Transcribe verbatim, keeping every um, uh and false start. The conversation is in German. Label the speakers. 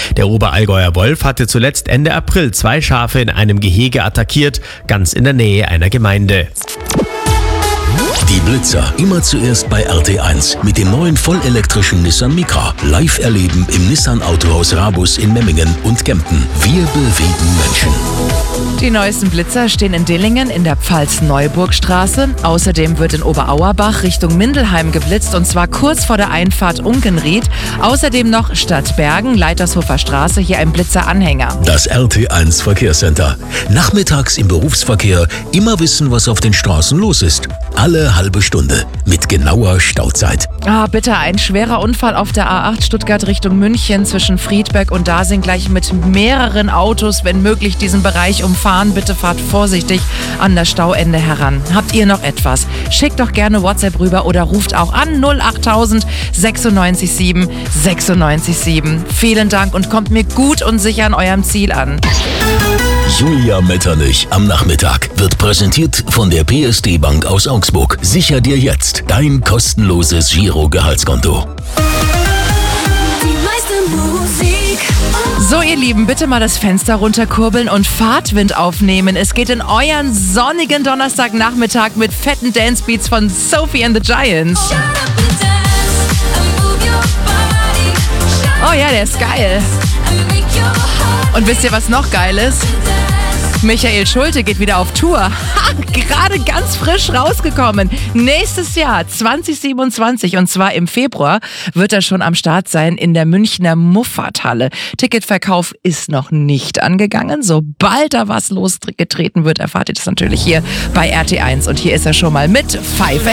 Speaker 1: Der Oberallgäuer Wolf hatte zuletzt Ende April zwei Schafe in einem Gehege attackiert, ganz in der Nähe einer Gemeinde.
Speaker 2: Die Blitzer immer zuerst bei R T eins mit dem neuen vollelektrischen Nissan Micra. Live erleben im Nissan Autohaus Rabus in Memmingen und Kempten. Wir bewegen Menschen.
Speaker 3: Die neuesten Blitzer stehen in Dillingen in der Pfalz-Neuburg-Straße. Außerdem wird in Oberauerbach Richtung Mindelheim geblitzt und zwar kurz vor der Einfahrt Unkenried. Außerdem noch Stadt Bergen, Leitershofer Straße, hier ein Blitzeranhänger.
Speaker 2: Das R T eins Verkehrscenter. Nachmittags im Berufsverkehr immer wissen, was auf den Straßen los ist. Alle halbe Stunde mit genauer Stauzeit.
Speaker 3: Ah, bitte, ein schwerer Unfall auf der A acht Stuttgart Richtung München zwischen Friedberg und Dasing, gleich mit mehreren Autos, wenn möglich, diesen Bereich umfahren. Bitte fahrt vorsichtig an das Stauende heran. Habt ihr noch etwas? Schickt doch gerne WhatsApp rüber oder ruft auch an null achttausend sechsundneunzig sieben sechsundneunzig sieben. Vielen Dank und kommt mir gut und sicher an eurem Ziel an.
Speaker 2: Julia Metternich am Nachmittag wird präsentiert von der P S D Bank aus Augsburg. Sicher dir jetzt dein kostenloses Giro-Gehaltskonto.
Speaker 3: So, ihr Lieben, bitte mal das Fenster runterkurbeln und Fahrtwind aufnehmen. Es geht in euren sonnigen Donnerstagnachmittag mit fetten Dancebeats von Sophie and the Giants. Oh ja, der ist geil. Und wisst ihr, was noch geil ist? Michael Schulte geht wieder auf Tour. Ha, gerade ganz frisch rausgekommen. Nächstes Jahr, zwanzig siebenundzwanzig, und zwar im Februar, wird er schon am Start sein in der Münchner Muffathalle. Ticketverkauf ist noch nicht angegangen. Sobald da was losgetreten wird, erfahrt ihr das natürlich hier bei R T eins. Und hier ist er schon mal mit Pfeife.